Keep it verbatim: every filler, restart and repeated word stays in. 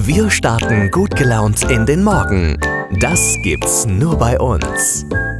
Wir starten gut gelaunt in den Morgen. Das gibt's nur bei uns.